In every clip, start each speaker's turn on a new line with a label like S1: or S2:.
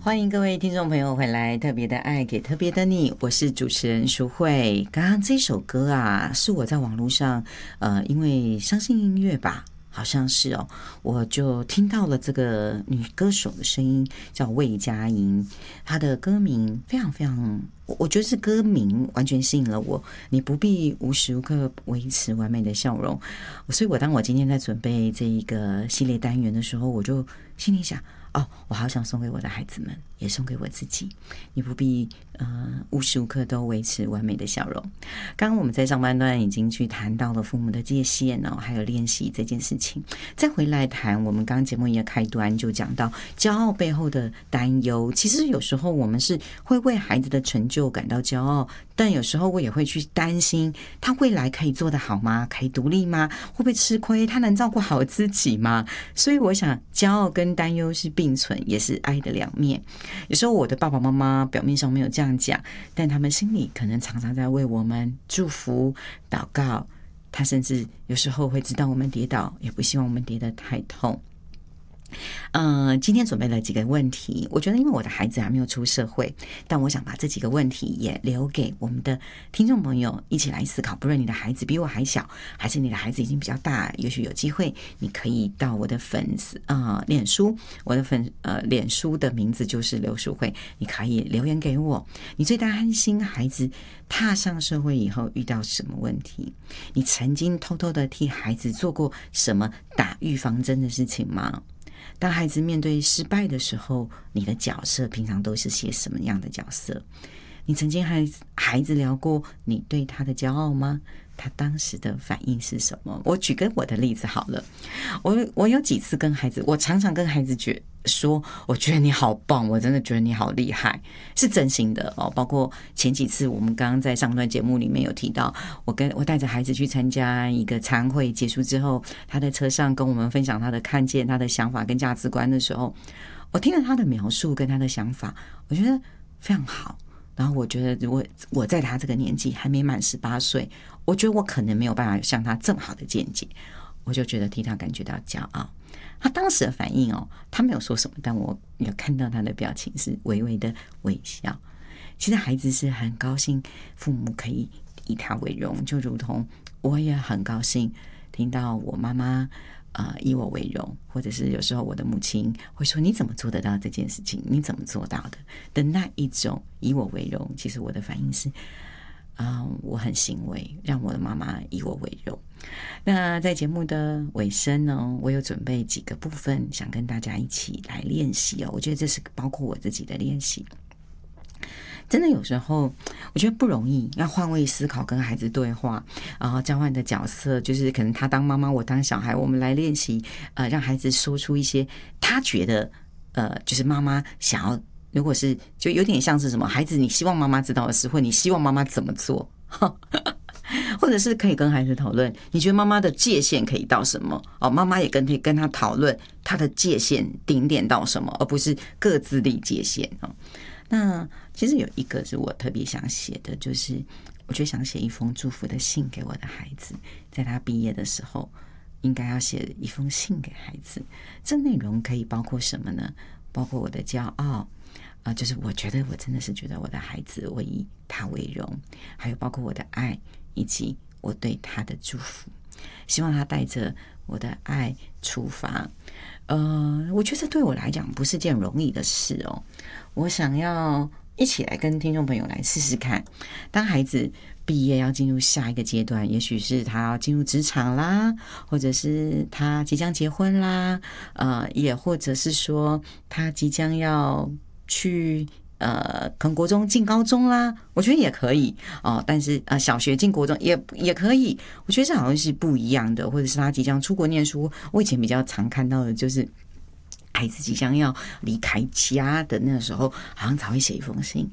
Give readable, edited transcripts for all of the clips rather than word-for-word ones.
S1: 欢迎各位听众朋友回来，特别的爱给特别的你，我是主持人淑慧。刚刚这首歌啊，是我在网络上，因为相信音乐吧，好像是哦，我就听到了这个女歌手的声音，叫魏佳莹，她的歌名非常非常，我觉得是歌名完全吸引了我。你不必无时无刻维持完美的笑容，所以当我今天在准备这一个系列单元的时候，我就心里想。哦，我好想送给我的孩子们，也送给我自己。你不必无时无刻都维持完美的笑容。刚刚我们在上半段已经去谈到了父母的界限哦，还有练习这件事情。再回来谈，我们刚刚节目一开端就讲到骄傲背后的担忧。其实有时候我们是会为孩子的成就感到骄傲，但有时候我也会去担心他未来可以做得好吗？可以独立吗？会不会吃亏？他能照顾好自己吗？所以我想，骄傲跟担忧是并存，也是爱的两面。有时候我的爸爸妈妈表面上没有这样讲，但他们心里可能常常在为我们祝福、祷告。他甚至有时候会知道我们跌倒，也不希望我们跌得太痛。今天准备了几个问题，我觉得因为我的孩子还没有出社会，但我想把这几个问题也留给我们的听众朋友一起来思考。不论你的孩子比我还小，还是你的孩子已经比较大，也许有机会你可以到我的脸书，我的脸书的名字就是刘淑慧，你可以留言给我。你最担心孩子踏上社会以后遇到什么问题？你曾经偷偷的替孩子做过什么打预防针的事情吗？当孩子面对失败的时候，你的角色平常都是些什么样的角色？你曾经和孩子聊过你对他的骄傲吗？他当时的反应是什么？我举个我的例子好了，我有几次跟孩子，我常常跟孩子说，我觉得你好棒，我真的觉得你好厉害，是真心的哦。包括前几次我们刚刚在上段节目里面有提到，我带着孩子去参加一个餐会，结束之后，他在车上跟我们分享他的看见、他的想法跟价值观的时候，我听了他的描述跟他的想法，我觉得非常好。然后我觉得我在他这个年纪还没满18岁，我觉得我可能没有办法像他这么好的见解，我就觉得替他感觉到骄傲。他当时的反应哦，他没有说什么，但我有看到他的表情是微微的微笑。其实孩子是很高兴父母可以以他为荣，就如同我也很高兴听到我妈妈以我为荣，或者是有时候我的母亲会说你怎么做得到这件事情，你怎么做到的那一种以我为荣。其实我的反应是我很欣慰让我的妈妈以我为荣。那在节目的尾声呢，我有准备几个部分想跟大家一起来练习哦。我觉得这是包括我自己的练习，真的有时候我觉得不容易，要换位思考，跟孩子对话，然后交换的角色，就是可能他当妈妈，我当小孩，我们来练习让孩子说出一些他觉得就是妈妈想要，如果是就有点像是什么孩子你希望妈妈知道的事，或你希望妈妈怎么做或者是可以跟孩子讨论你觉得妈妈的界限可以到什么哦，妈妈也可以跟他讨论他的界限顶点到什么，而不是各自立界限哦。那其实有一个是我特别想写的，就是我就想写一封祝福的信给我的孩子，在他毕业的时候应该要写一封信给孩子。这内容可以包括什么呢？包括我的骄傲就是我觉得我真的是觉得我的孩子我以他为荣，还有包括我的爱以及我对他的祝福，希望他带着我的爱出发。我觉得这对我来讲不是件容易的事哦。我想要一起来跟听众朋友来试试看，当孩子毕业要进入下一个阶段，也许是他要进入职场啦，或者是他即将结婚啦，也或者是说他即将要去可能国中进高中啦，我觉得也可以哦。但是小学进国中也可以，我觉得这好像是不一样的。或者是他即将出国念书，我以前比较常看到的就是孩子即将要离开家的那个时候，好像才会写一封信。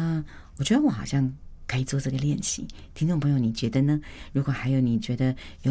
S1: 我觉得我好像可以做这个练习。听众朋友，你觉得呢？如果还有你觉得有